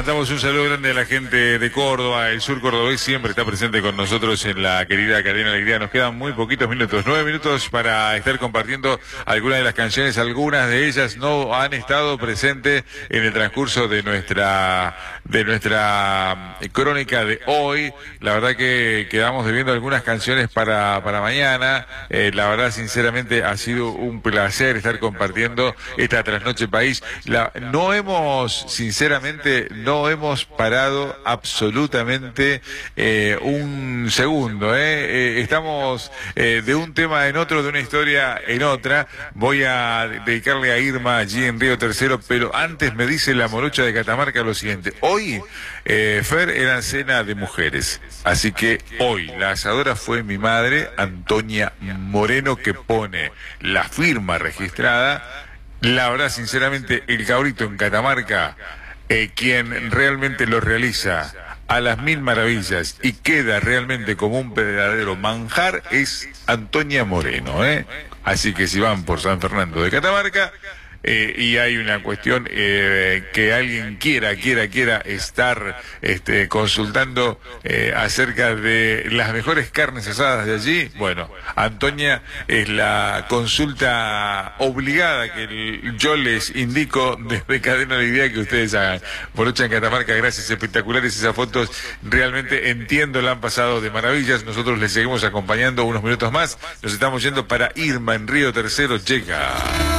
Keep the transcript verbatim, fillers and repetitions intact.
mandamos un saludo grande a la gente de Córdoba. El sur cordobés siempre está presente con nosotros en la querida cadena Alegría. Nos quedan muy poquitos minutos, nueve minutos para estar compartiendo algunas de las canciones. Algunas de ellas no han estado presentes en el transcurso de nuestra de nuestra crónica de hoy. La verdad que quedamos debiendo algunas canciones para para mañana. Eh, la verdad, sinceramente, ha sido un placer estar compartiendo esta trasnoche país. La, no hemos, sinceramente, no hemos parado absolutamente eh, un segundo. Eh. Eh, estamos eh, de un tema en otro, de una historia en otra. Voy a dedicarle a Irma allí en Río Tercero, pero antes me dice la morocha de Catamarca lo siguiente. Hoy, eh, Fer, era cena de mujeres, así que hoy la asadora fue mi madre, Antonia Moreno, que pone la firma registrada. La verdad, sinceramente, el cabrito en Catamarca, eh, quien realmente lo realiza a las mil maravillas y queda realmente como un verdadero manjar, es Antonia Moreno, ¿eh? Así que si van por San Fernando de Catamarca, Eh, y hay una cuestión eh, que alguien quiera, quiera, quiera estar este, consultando eh, acerca de las mejores carnes asadas de allí, bueno, Antonia es la consulta obligada que el, yo les indico desde Cadena Alegría que ustedes hagan. Morocha en Catamarca, gracias, espectaculares esas fotos, realmente entiendo, la han pasado de maravillas. Nosotros les seguimos acompañando unos minutos más, nos estamos yendo para Irma en Río Tercero. Llega